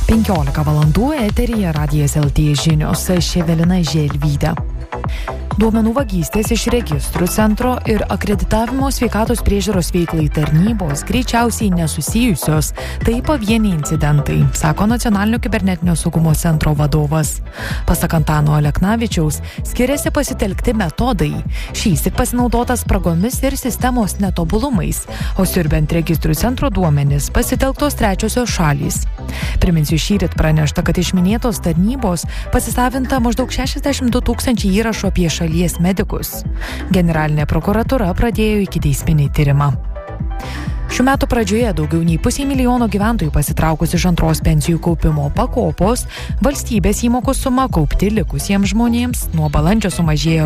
15 valandų eteryje Radijas LT žinios, aš Evelina Želvytė. Duomenų vagystės iš registrų centro ir akreditavimo sveikatos priežiūros veiklai tarnybos greičiausiai nesusijusios, tai pavieniai incidentai, sako Nacionalinio kibernetinio saugumo centro vadovas. Pasak Antano Aleknavičiaus, skiriasi pasitelkti metodai. Šįsyk pasinaudotas spragomis ir sistemos netobulumais, o siurbiant registrų centro duomenis pasitelktos trečiosios šalys. Priminsiu, šįryt pranešta, kad iš minėtos tarnybos pasisavinta maždaug 62 tūkstančiai įrašų apie šalies medikus. Generalinė prokuratūra pradėjo ikiteisminį tyrimą. Šių metų pradžioje daugiau nei 500 000 gyventojų pasitraukus iš antros pensijų kaupimo pakopos, valstybės įmokų suma kaupti likusiems žmonėms nuo balandžio sumažėjo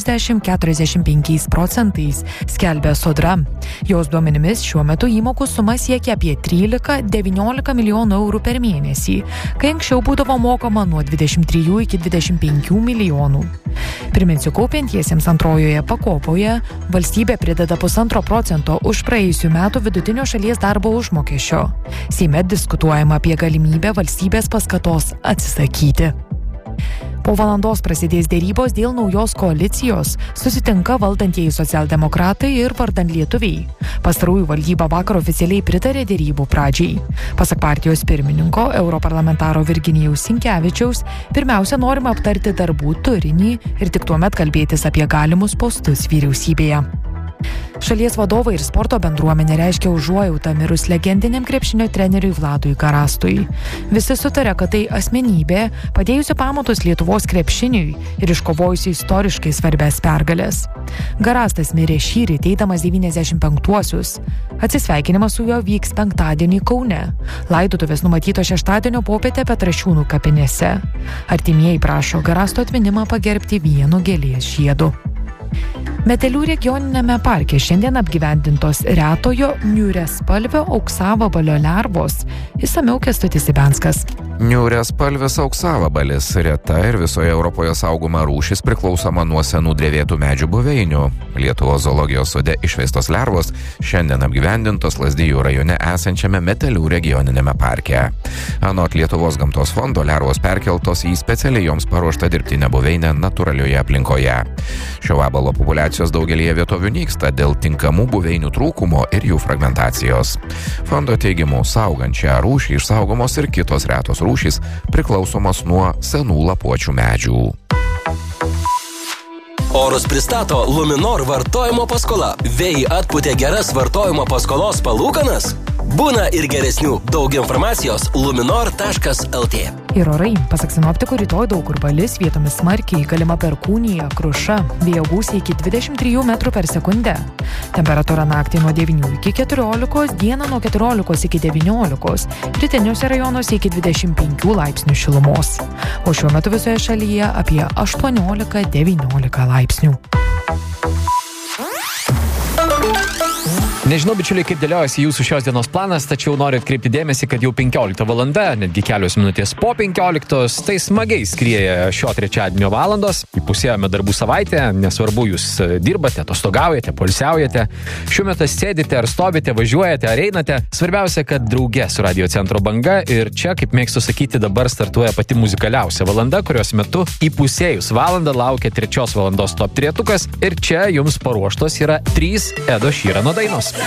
40–45%, skelbia Sodra. Jos duomenimis šiuo metu įmokų suma siekia apie 13–19 milijonų eurų per mėnesį, kai anksčiau būdavo mokama nuo 23 iki 25 milijonų. Priminsiu, kaupiantiesiems antrojoje pakopoje valstybė prideda 1,5% už praėjusių metų vidutinio šalies darbo užmokesčio. Seime diskutuojama apie galimybę valstybės paskatos atsisakyti. Po valandos prasidės dėrybos dėl naujos koalicijos, susitinka valdantieji socialdemokratai ir vardan lietuviai. Pastarųjų valdyba vakar oficialiai pritarė dėrybų pradžiai. Pasak partijos pirmininko, europarlamentaro Virginijaus Sinkevičiaus, pirmiausia norima aptarti darbų turinį ir tik tuomet kalbėtis apie galimus postus vyriausybėje. Šalies vadovai ir sporto bendruomenė reiškia užuojautą mirus legendiniam krepšinio treneriui Vladui Garastui. Visi sutarė, kad tai asmenybė, padėjusi pamatus Lietuvos krepšiniui ir iškovojusi istoriškai svarbias pergalės. Garastas mirė šįryt eidamas 95-uosius. Atsisveikinimas su juo vyks penktadienį Kaune. Laidotuvės numatytos šeštadienio popietę Petrašiūnų kapinėse. Artimieji prašo Garasto atminimą pagerbti vienu gėlės žiedu. Metelių regioniniame parke šiandien apgyvendintos retojo niūriaspalvio auksavabalio lervos. Išsamiau Kęstutis Ibenskas. Niūriaspalvis auksavabalis reta ir visoje Europoje saugoma rūšis priklausoma nuo senų drevėtų medžių buveinių. Lietuvos zoologijos sode išveistos lervos šiandien apgyvendintos Lazdijų rajone esančiame Metelių regioniniame parke. Anot Lietuvos gamtos fondo lervos perkeltos į specialiai joms paruoštą dirbtinę buveinę natūralioje aplinkoje. Šio vabalo populiacijos daugelyje vietovių nyksta dėl tinkamų buveinių trūkumo ir jų fragmentacijos. Fondo teigimu, saugant šią rūšį išsaugomos ir kitos retos rūšys priklausomos nuo senų lapuočių medžių. Orus pristato Luminor vartojimo paskola. Vėjai atpūtė geras vartojimo paskolos palūkanas? Būna ir geresnių. Daug informacijos luminor.lt. Ir orai, pasak sinoptikų, rytoj daug kur palis, vietomis smarkiai, galima perkūnija, kruša, vėjo gūsiai iki 23 metrų per sekundę. Temperatūra naktį nuo 9 iki 14, dieną nuo 14 iki 19, rytiniuose rajonuose iki 25 laipsnių šilumos. O šiuo metu visoje šalyje apie 18–19 laipsnių. Nežinau, bičiuliai, kaip dėliojasi jūsų šios dienos planas, tačiau noriu atkreipti dėmesį, kad jau 15 valanda, netgi kelios minutės po 15, tai smagiai skrieja šio trečiadienio valandos. Įpusėjome darbų savaitę, nesvarbu, jūs dirbate, atostogaujate, poilsiaujate, šiuo metu sėdite ar stovite, važiuojate ar einate. Svarbiausia, kad drauge su Radio Centro banga ir čia, kaip mėgstu sakyti, dabar startuoja pati muzikaliausia valanda, kurios metu įpusėjus valandą laukia 3 valandos top 3 ir čia jums paruoštos yra 3 Edo Šyrano dainos.